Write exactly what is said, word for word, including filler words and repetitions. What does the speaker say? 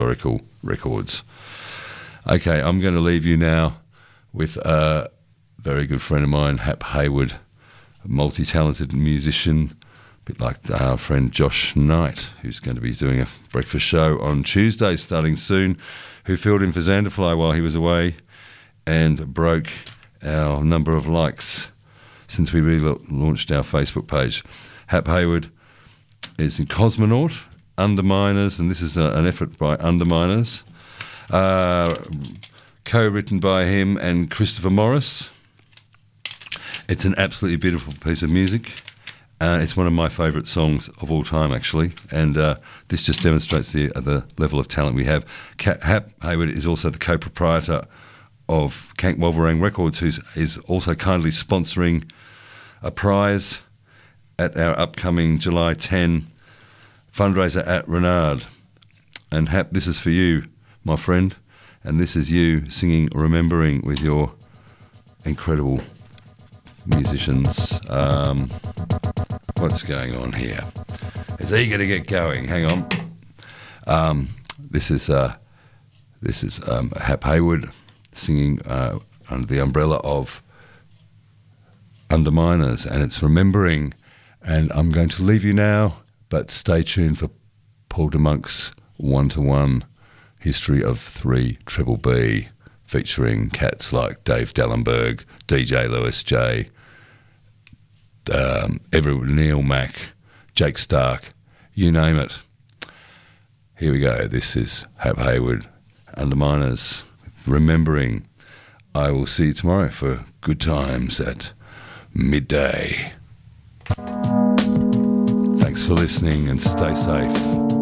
Historical Records. Okay, I'm going to leave you now with a very good friend of mine, Hap Hayward, a multi-talented musician, a bit like our friend Josh Knight, who's going to be doing a breakfast show on Tuesday starting soon, who filled in for Xanderfly while he was away and broke our number of likes since we relaunched our Facebook page. Hap Hayward is in Cosmonaut, Underminers, and this is a, an effort by Underminers, uh, co-written by him and Christopher Morris. It's an absolutely beautiful piece of music. Uh, it's one of my favourite songs of all time, actually, and uh, this just demonstrates the uh, the level of talent we have. Hap Hayward is also the co-proprietor of Kank Wolverine Records, who is also kindly sponsoring a prize at our upcoming July tenth fundraiser at Renard. And Hap, this is for you, my friend, and this is you singing Remembering with your incredible musicians. Um, what's going on here? It's eager to get going. Hang on. Um, this is uh, this is um, Hap Hayward singing uh, under the umbrella of Underminers, and it's Remembering. And I'm going to leave you now, but stay tuned for Paul de Monk's one-to-one history of three Triple B, featuring cats like Dave Dallenberg, D J Lewis J, um, everyone, Neil Mack, Jake Stark, you name it. Here we go. This is Hap Hayward, Underminers, Remembering. I will see you tomorrow for Good Times at midday. Thanks for listening and stay safe.